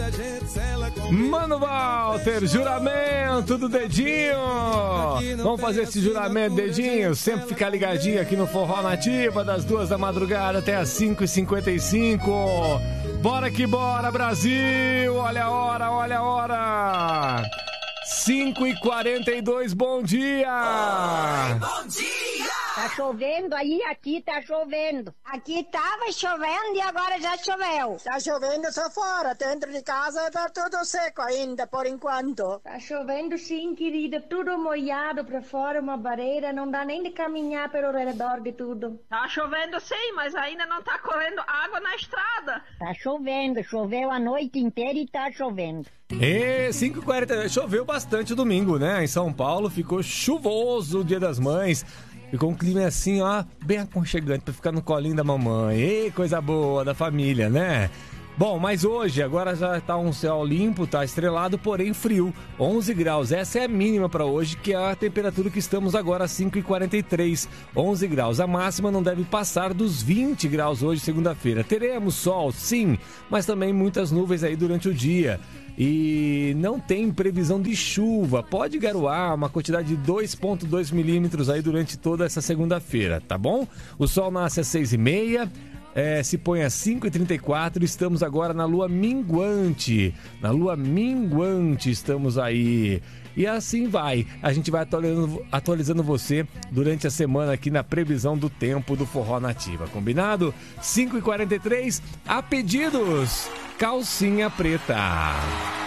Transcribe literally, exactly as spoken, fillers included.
Mano Walter, juramento do dedinho. Vamos fazer esse juramento, dedinho. Sempre ficar ligadinho aqui no Forró Nativa, das duas da madrugada até as cinco e cinquenta e cinco. Bora que bora, Brasil. Olha a hora, olha a hora. cinco e quarenta e dois, bom dia. Oi, bom dia. Tá chovendo aí, aqui tá chovendo. Aqui tava chovendo e agora já choveu. Tá chovendo só fora, dentro de casa tá tudo seco ainda, por enquanto. Tá chovendo sim, querida, tudo molhado pra fora, uma barreira, não dá nem de caminhar pelo redor de tudo. Tá chovendo sim, mas ainda não tá correndo água na estrada. Tá chovendo, choveu a noite inteira e tá chovendo. E cinco e quarenta e dois, choveu bastante domingo, né? Em São Paulo ficou chuvoso o Dia das Mães. Ficou um clima assim, ó, bem aconchegante pra ficar no colinho da mamãe. Ei, coisa boa da família, né? Bom, mas hoje, agora já tá um céu limpo, tá estrelado, porém frio, onze graus. Essa é a mínima para hoje, que é a temperatura que estamos agora, cinco e quarenta e três, onze graus. A máxima não deve passar dos vinte graus hoje, segunda-feira. Teremos sol, sim, mas também muitas nuvens aí durante o dia. E não tem previsão de chuva, pode garoar uma quantidade de dois vírgula dois milímetros aí durante toda essa segunda-feira, tá bom? O sol nasce às seis e meia, é, se põe às cinco e trinta e quatro, estamos agora na lua minguante, na lua minguante estamos aí. E assim vai, a gente vai atualizando, atualizando você durante a semana aqui na previsão do tempo do Forró Nativa, combinado? cinco e quarenta e três, a pedidos, calcinha preta.